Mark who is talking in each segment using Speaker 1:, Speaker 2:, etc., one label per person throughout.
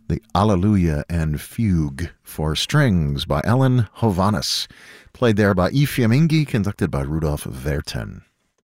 Speaker 1: the Alleluia and Fugue for strings by Ellen Hovanes, played there by I Fiammingi, conducted by Rudolf Verten.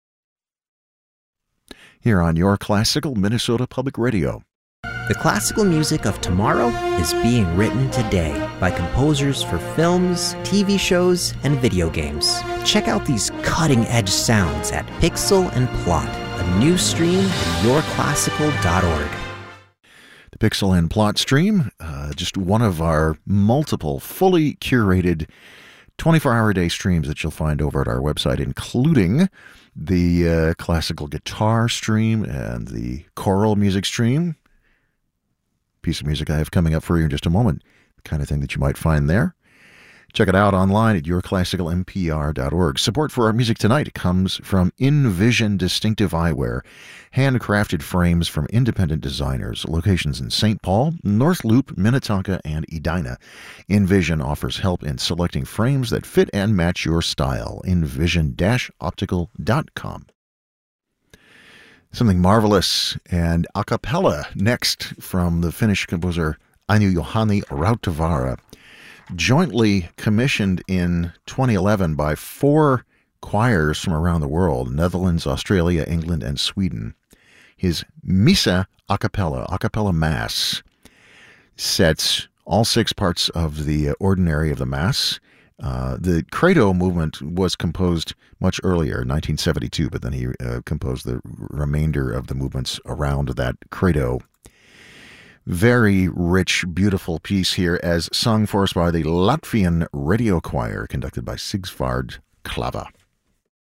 Speaker 1: Here on Your Classical Minnesota Public Radio.
Speaker 2: The classical music of tomorrow is being written today by composers for films, TV shows, and video games. Check out these cutting-edge sounds at Pixel and Plot, a new stream at yourclassical.org.
Speaker 1: The Pixel and Plot stream, just one of our multiple fully curated 24-hour-a-day streams that you'll find over at our website, including the classical guitar stream and the choral music stream. Piece of music I have coming up for you in just a moment, the kind of thing that you might find there. Check it out online at yourclassicalmpr.org. Support for our music tonight comes from InVision Distinctive Eyewear, handcrafted frames from independent designers, locations in St. Paul, North Loop, Minnetonka, and Edina. InVision offers help in selecting frames that fit and match your style. InVision-optical.com. Something marvelous and a cappella next from the Finnish composer Aino-Juhani Rautavaara, jointly commissioned in 2011 by 4 choirs from around the world: Netherlands, Australia, England, and Sweden. His Missa a cappella Mass, sets all 6 parts of the ordinary of the Mass. The Credo movement was composed much earlier, 1972, but then he composed the remainder of the movements around that Credo. Very rich, beautiful piece here, as sung for us by the Latvian Radio Choir, conducted by Sigvard Klava.